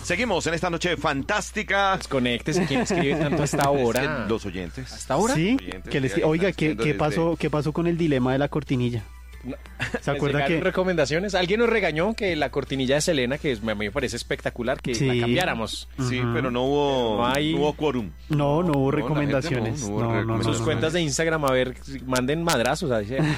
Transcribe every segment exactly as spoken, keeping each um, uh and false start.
Seguimos en esta noche fantástica. Desconéctese, ¿quién escribe tanto a esta hora? Los oyentes. ¿Hasta ahora? Sí, Oyentes, que les- sí, ahí oiga, están ¿qué, escribiendo qué desde- pasó, ¿qué pasó con el dilema de la cortinilla? No. ¿Se ¿Les acuerda llegaron que recomendaciones? Alguien nos regañó que la cortinilla de Selena, que es- a mí me parece espectacular, que Sí. la cambiáramos. Sí, Ujú. pero no hubo, No hay- no hubo quórum. no, no hubo No, la gente recomendaciones? no, no hubo No, no, no, recomendaciones. Sus no, cuentas de Instagram, a ver, manden madrazos. A decir.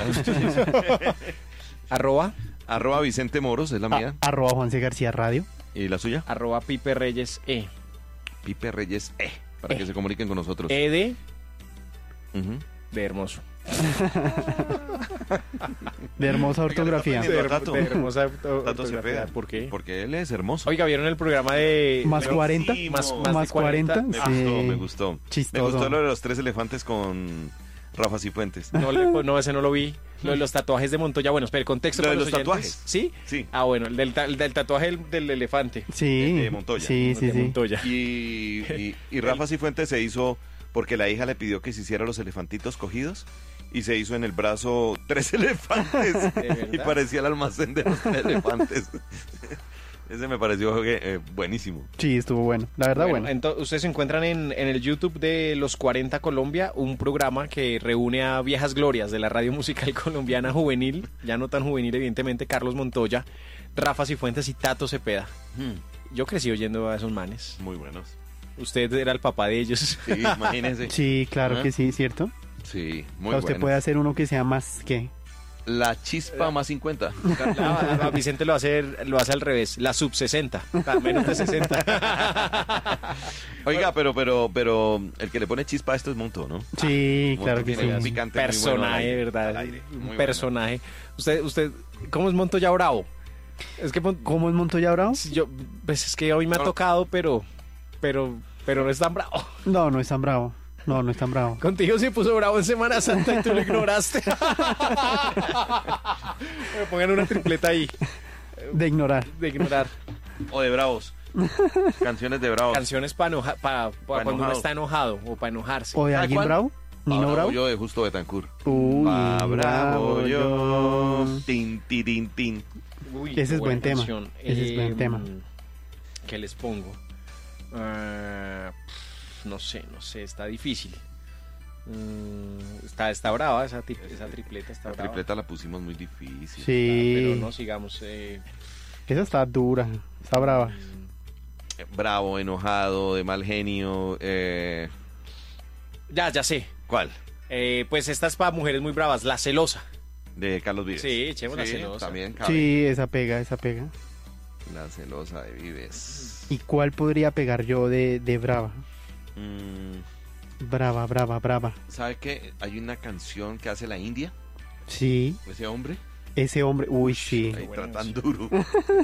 Arroba, Arroba Vicente Moros es la no. mía. A- arroba Juanse García Radio. ¿Y la suya? arroba Pipe Reyes E. Pipe Reyes E. Para E. que se comuniquen con nosotros. E de, Ujú. de hermoso. De hermosa Oiga, le ortografía. está aprendiendo. Tato. De hermosa auto- Tato ortografía. Cepeda. ¿Por qué? Porque él es hermoso. Oiga, ¿vieron el programa de... Más Pero- cuarenta. Sí, Más, mo- más, Más de cuarenta. cuarenta. Me Sí. gustó, me gustó. Chistoso. Me gustó lo de los tres elefantes con Rafa Cifuentes. No, le- no, ese no lo vi. Lo de los tatuajes de Montoya. Bueno, espera, el contexto Lo de para los oyentes. tatuajes. ¿Sí? Sí. Ah, bueno, el del, ta- el del tatuaje del, del elefante. Sí, de Montoya. sí, sí, de sí. Montoya. Y, y, y Rafa Cifuentes se hizo porque la hija le pidió que se hiciera los elefantitos cogidos y se hizo en el brazo tres elefantes ¿De verdad? y parecía el almacén de los tres elefantes. Ese me pareció eh, buenísimo. Sí, estuvo bueno. La verdad, bueno. ento- ustedes encuentran en, en el YouTube de Los cuarenta Colombia un programa que reúne a viejas glorias de la radio musical colombiana juvenil, ya no tan juvenil evidentemente, Carlos Montoya, Rafa Cifuentes y Tato Cepeda. Yo crecí oyendo a esos manes. Muy buenos. Usted era el papá de ellos. Sí, imagínense. Sí, claro Ajá. que sí, ¿cierto? Sí, O muy sea, usted buenos. puede hacer uno que sea más que... La chispa más cincuenta. A, a Vicente lo hace, lo hace al revés, la sub sesenta, menos de sesenta. Oiga, pero, pero, pero el que le pone chispa a esto es Monto, ¿no? Sí, Monto claro que tiene sí. un picante muy bueno al Personaje, aire, ¿verdad? al aire, muy Un bueno. personaje. Usted, usted, ¿cómo es Montoya Bravo? Es que Mon- ¿Cómo es Montoya Bravo? yo, pues es que hoy me ha No. tocado, pero, pero, pero no es tan bravo. No, no es tan bravo. No, no es tan bravo. Contigo se puso bravo en Semana Santa y tú lo ignoraste. Me pongan una tripleta ahí De ignorar. de ignorar. O de bravos. Canciones de bravos. Canciones para enoja, pa- pa- cuando uno enojado. está enojado o para enojarse. ¿O de ¿Sabe alguien cuál? bravo? Pa' ¿Nino Bravo? Yo de Justo Betancourt. Uy, Pa' bravo yo. yo. Tin, tin, tin. Uy, Ese qué es buena buen tema. canción. Ese es buen tema. ¿Qué les pongo? Ah, pff, no sé, no sé, está difícil. Mm, está, está brava esa, ti- esa tripleta, está La brava. tripleta la pusimos muy difícil. Ah, Sí. pero no sigamos. Eh, Esa está dura. Está brava. mm, Bravo, enojado, de mal genio. Eh, ya, ya sé. ¿Cuál? Eh, pues esta es para mujeres muy bravas, La Celosa. De Carlos Vives. Sí, echemos La Celosa. También cabe. Sí, esa pega, esa pega. La celosa de Vives. ¿Y cuál podría pegar yo de, de brava? Mm, Brava, brava, brava. ¿Sabe qué? Hay una canción que hace la India, Sí, ese hombre. ese hombre. Uy, sí. Ahí bueno, tratan sí. duro.